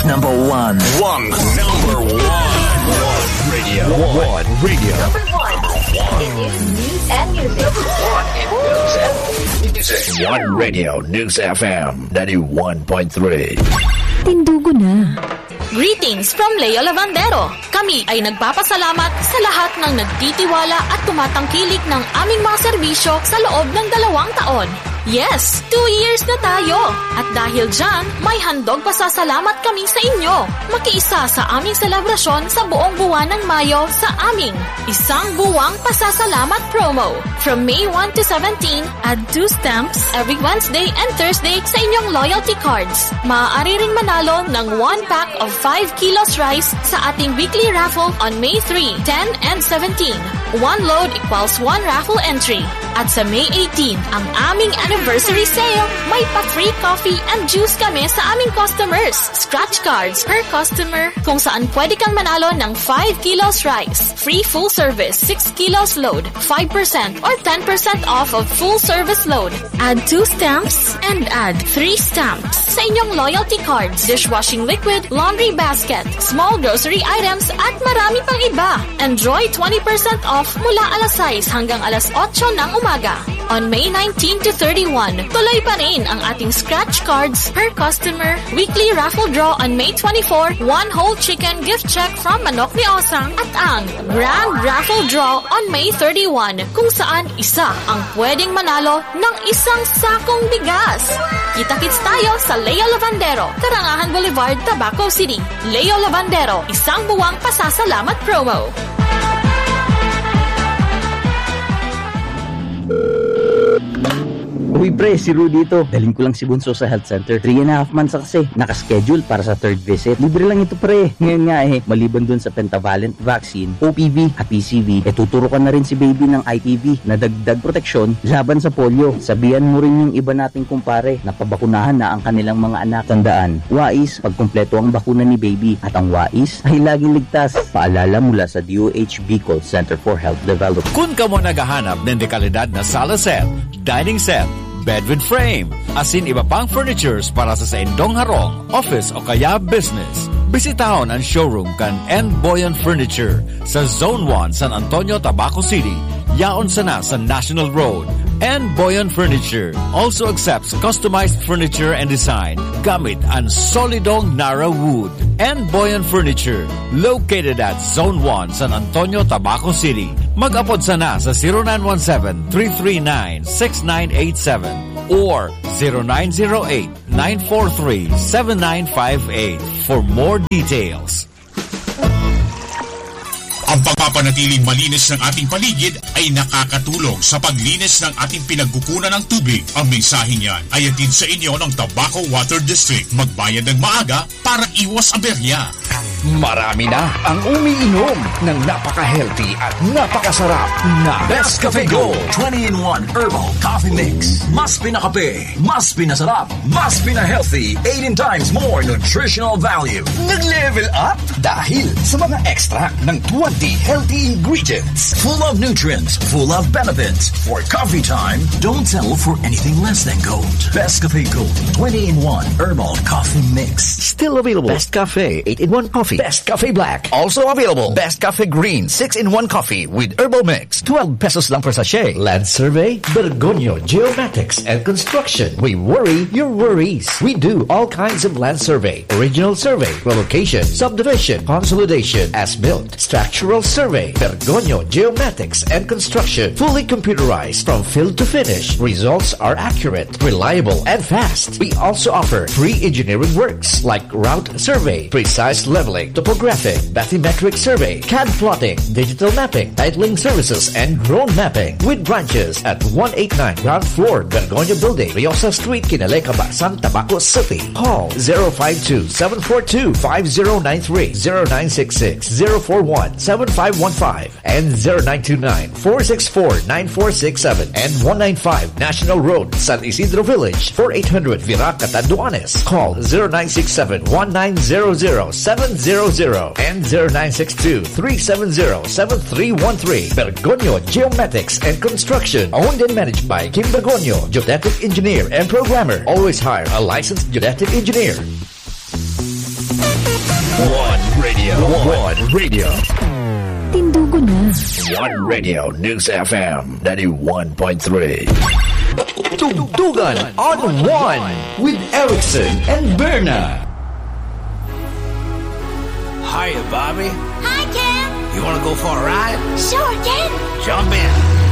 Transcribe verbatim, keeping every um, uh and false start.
Number one. One. Number one. One radio. One radio. Number one. In news and music. Number one in news and music. One radio. News F M ninety-one point three. Tindugo na. Greetings from Leo Lavandero. Kami ay nagpapasalamat sa lahat ng nagtitiwala at tumatangkilik ng aming mga serbisyo sa loob ng dalawang taon. Yes, two years na tayo. At dahil dyan, may handog pasasalamat kami sa inyo. Makiisa sa aming selebrasyon sa buong buwan ng Mayo sa aming Isang Buwang Pasasalamat promo. From May first to seventeenth, add two stamps every Wednesday and Thursday sa inyong loyalty cards. Maaari rin manalo ng one pack of five kilos rice sa ating weekly raffle on May third, ten, and seventeen. One load equals one raffle entry. At sa May eighteenth, ang aming anniversary sale, may pa-free coffee and juice kami sa aming customers. Scratch cards per customer kung saan pwede kang manalo ng five kilos rice, free full service six kilos load, five percent or ten percent off of full service load. Add two stamps and add three stamps sa inyong loyalty cards, dishwashing liquid, laundry basket, small grocery items at marami pang iba. Enjoy twenty percent off mula alas sais hanggang alas otso ng umaga. On May nineteenth to thirty-first, tuloy pa rin ang ating scratch cards per customer, weekly raffle draw on May twenty-fourth, one whole chicken gift check from Manok ni Osang, at ang grand raffle draw on May thirty-first, kung saan isa ang pwedeng manalo ng isang sakong bigas. Kita-kits tayo sa Leo Lavandero, Karangahan Boulevard, Tabaco City. Leo Lavandero, Isang Buwang Pasasalamat promo. Uy pre, si Rudy ito. Daling ko lang si Bunso sa health center. Three and a half months kasi. Nakaschedule para sa third visit. Libre lang ito pre. Ngayon nga eh, maliban dun sa pentavalent vaccine, O P V at P C V, eh tuturukan na rin si baby ng I P V na dagdag proteksyon laban sa polio. Sabihan mo rin yung iba nating kumpare na pabakunahan na ang kanilang mga anak. Tandaan, wais pag kumpleto ang bakuna ni baby. At ang wais ay laging ligtas. Paalala mula sa D O H Bicol Center for Health Development. Kung ka mo naghahanap ng dekalidad na sala set, dining set, bed with frame, asin iba pang furnitures para sa saindong harong, office o kaya business, bisitahon ang showroom kan N. Boyan Furniture sa Zone one, San Antonio, Tabaco City. Yaon sana sa National Road. N. Boyan Furniture also accepts customized furniture and design gamit ang solidong Nara wood. N. Boyan Furniture, located at Zone one, San Antonio, Tabaco City. Mag-apod sana sa zero nine one seven, three three nine, six nine eight seven or zero nine zero eight, nine four three, seven nine five eight for more details. Ang pagpapanatiling malinis ng ating paligid ay nakakatulong sa paglinis ng ating pinagkukunan ng tubig. Ang mensaheng yan ay atid sa inyo ng Tabaco Water District. Magbayad ng maaga para iwas aberya. Marami na ang umiinom ng napaka-healthy at napakasarap na Best Cafe Gold twenty in one Herbal Coffee Mix. Mas pinakape, mas pinasarap, mas pina-healthy, eighteen times more nutritional value. Nag-level up dahil sa mga extract ng twenty healthy ingredients. Full of nutrients, full of benefits. For coffee time, don't settle for anything less than gold. Best Cafe Gold twenty in one Herbal Coffee Mix. Still available. Best Cafe eight in one Coffee. Best Cafe Black. Also available. Best Cafe Green six in one Coffee with Herbal Mix. twelve pesos lang per sachet. Land Survey, Bergonio Geomatics and Construction. We worry your worries. We do all kinds of land survey. Original survey, relocation, subdivision, consolidation, as-built, structural survey. Bergonio Geomatics and Construction. Fully computerized from field to finish. Results are accurate, reliable, and fast. We also offer free engineering works like route survey, precise leveling, topographic, bathymetric survey, C A D plotting, digital mapping, titling services, and drone mapping. With branches at one eighty-nine ground floor, Bergonio Building, Riosa Street, Kinaleka, Basan, Tabaco City. Call zero five two, seven four two, five zero nine three, zero nine six six, zero four one, seven five one five, and zero nine two nine, four six four, nine four six seven, and one ninety-five National Road, San Isidro Village, four eight hundred Viraca, Tanduanes. Call zero nine six seven, one nine zero zero, seven zero zero and zero nine six two, three seven zero, seven three one three. Bergonio Geomatics and Construction, owned and managed by Kim Bergonio, geodetic engineer and programmer. Always hire a licensed geodetic engineer. One radio. One radio. Tindugo na. One radio. News F M ninety-one point three. Tugtugan on One with Erickson and Berna. Hiya, Bobby. Hi, Ken. You want to go for a ride? Sure, Ken. Jump in.